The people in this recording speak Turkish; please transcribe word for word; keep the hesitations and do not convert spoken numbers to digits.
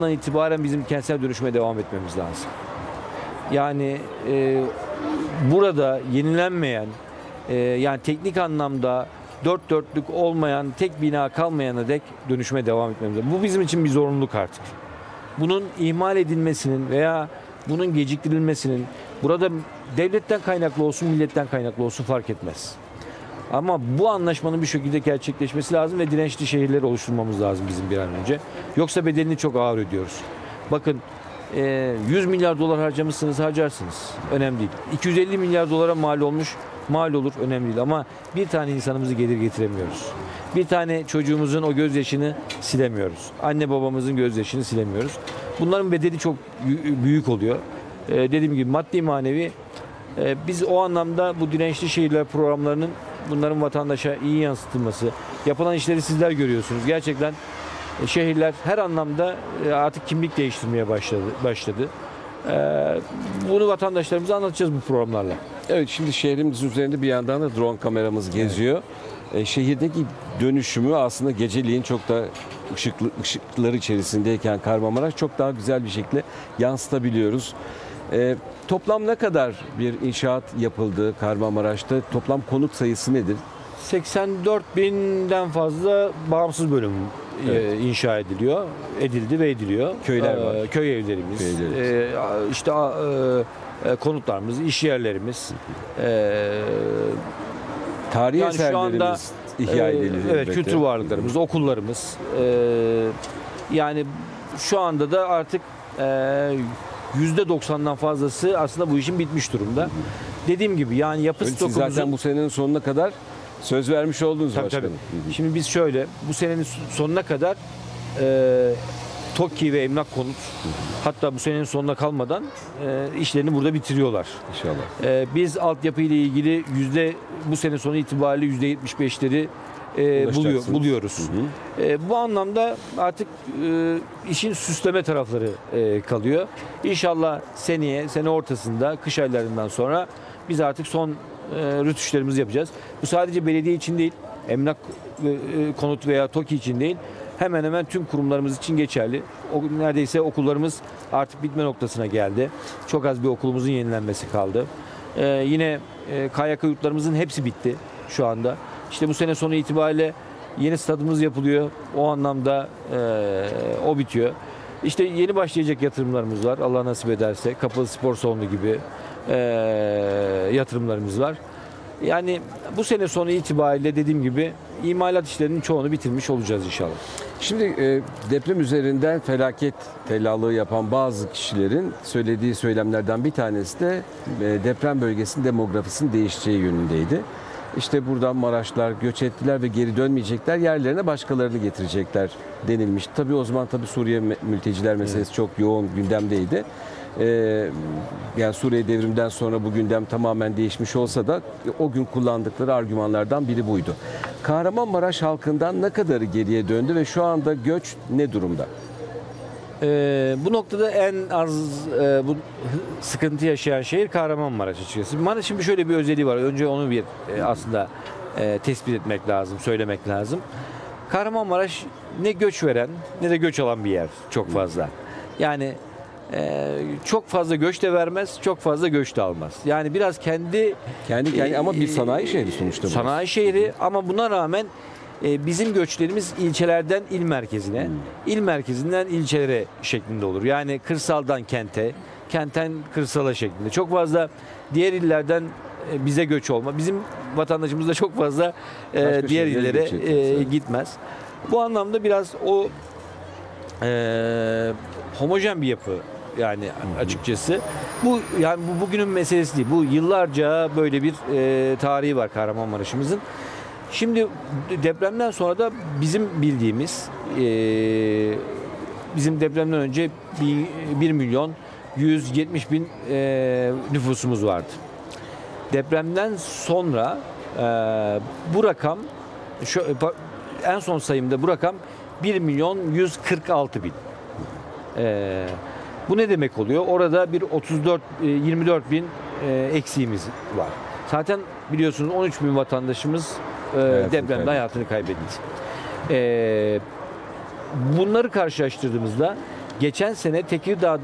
itibaren bizim kentsel dönüşüme devam etmemiz lazım. Yani e, burada yenilenmeyen, e, yani teknik anlamda dört dörtlük olmayan, tek bina kalmayana dek dönüşüme devam etmemiz lazım. Bu bizim için bir zorunluluk artık. Bunun ihmal edilmesinin veya bunun geciktirilmesinin, burada devletten kaynaklı olsun, milletten kaynaklı olsun fark etmez. Ama bu anlaşmanın bir şekilde gerçekleşmesi lazım ve dirençli şehirleri oluşturmamız lazım bizim bir an önce. Yoksa bedelini çok ağır ödüyoruz. Bakın yüz milyar dolar harcamışsınız, harcarsınız. Önemli değil. iki yüz elli milyar dolara mal olmuş, mal olur, önemli değil. Ama bir tane insanımızı gelir getiremiyoruz. Bir tane çocuğumuzun o gözyaşını silemiyoruz. Anne babamızın gözyaşını silemiyoruz. Bunların bedeli çok büyük oluyor. Ee, dediğim gibi maddi manevi e, biz o anlamda bu dirençli şehirler programlarının bunların vatandaşa iyi yansıtılması, yapılan işleri sizler görüyorsunuz. Gerçekten e, şehirler her anlamda e, artık kimlik değiştirmeye başladı. başladı. E, bunu vatandaşlarımıza anlatacağız bu programlarla. Evet, şimdi şehrimizin üzerinde bir yandan da drone kameramız geziyor. Evet. E, şehirdeki dönüşümü aslında geceliğin çok da ışıklı, ışıkları içerisindeyken Kahramanmaraş çok daha güzel bir şekilde yansıtabiliyoruz. E, toplam ne kadar bir inşaat yapıldı Kahramanmaraş'ta? Toplam konut sayısı nedir? seksen dört binden fazla bağımsız bölüm evet. e, inşa ediliyor, edildi ve ediliyor. Köyler var. E, köy evlerimiz, köy evlerimiz. E, işte e, konutlarımız, iş yerlerimiz. E, Tarihi yani şu anda eserlerimiz ihya edildi. E, evet, kültür varlıklarımız, okullarımız. E, yani şu anda da artık e, yüzde doksandan fazlası aslında bu işin bitmiş durumda. Dediğim gibi yani yapı Siz stokumuzun... zaten bu senenin sonuna kadar söz vermiş oldunuz tabii, başkanım. tabii. Şimdi biz şöyle, bu senenin sonuna kadar e, TOKİ ve Emlak Konut, hatta bu senenin sonuna kalmadan e, işlerini burada bitiriyorlar. İnşallah. E, biz altyapı ile ilgili yüzde bu sene sonu itibariyle yüzde yetmiş beşleri e, buluyor, buluyoruz. Hı hı. E, bu anlamda artık e, işin süsleme tarafları e, kalıyor. İnşallah seneye, sene ortasında, kış aylarından sonra biz artık son e, rütuşlarımızı yapacağız. Bu sadece belediye için değil, emlak e, konut veya TOKİ için değil, hemen hemen tüm kurumlarımız için geçerli. O, neredeyse okullarımız artık bitme noktasına geldi. Çok az bir okulumuzun yenilenmesi kaldı. E, yine e, K Y K yurtlarımızın hepsi bitti şu anda. İşte bu sene sonu itibariyle yeni stadımız yapılıyor. O anlamda e, o bitiyor. İşte yeni başlayacak yatırımlarımız var. Allah nasip ederse. Kapalı spor salonu gibi e, yatırımlarımız var. Yani bu sene sonu itibariyle dediğim gibi imalat işlerinin çoğunu bitirmiş olacağız inşallah. Şimdi e, deprem üzerinden felaket tellallığı yapan bazı kişilerin söylediği söylemlerden bir tanesi de e, deprem bölgesinin demografisinin değişeceği yönündeydi. İşte buradan Maraşlar göç ettiler ve geri dönmeyecekler, yerlerine başkalarını getirecekler denilmiş. Tabii o zaman tabii Suriye mülteciler meselesi evet. çok yoğun gündemdeydi. Ee, yani Suriye devriminden sonra bu gündem tamamen değişmiş olsa da o gün kullandıkları argümanlardan biri buydu. Kahramanmaraş halkından ne kadarı geriye döndü ve şu anda göç ne durumda? Ee, bu noktada en az e, bu sıkıntı yaşayan şehir Kahramanmaraş açıkçası. Maraş'ın bir şöyle bir özelliği var. Önce onu bir e, aslında e, tespit etmek lazım, söylemek lazım. Kahramanmaraş ne göç veren ne de göç alan bir yer çok fazla. Yani e, çok fazla göç de vermez, çok fazla göç de almaz. Yani biraz kendi kendi kendi e, ama bir sanayi şehri sonuçta. Sanayi burası. şehri ama buna rağmen bizim göçlerimiz ilçelerden il merkezine, hmm. il merkezinden ilçelere şeklinde olur. Yani kırsaldan kente, kentten kırsala şeklinde. Çok fazla diğer illerden bize göç olma. Bizim vatandaşımız da çok fazla Başka diğer illere e, gitmez. Bu anlamda biraz o e, homojen bir yapı yani hmm. açıkçası. Bu yani bu bugünün meselesi değil. Bu yıllarca böyle bir e, tarihi var Kahramanmaraş'ımızın. Şimdi depremden sonra da bizim bildiğimiz e, bizim depremden önce bir milyon yüz yetmiş bin e, nüfusumuz vardı. Depremden sonra e, bu rakam şu, en son sayımda bu rakam bir milyon yüz kırk altı bin. E, bu ne demek oluyor? Orada bir otuz dört yirmi dört bin e, eksiğimiz var. Zaten biliyorsunuz on üç bin vatandaşımız hayatını depremde kaybetti. hayatını kaybetti. Ee, bunları karşılaştırdığımızda geçen sene Tekirdağ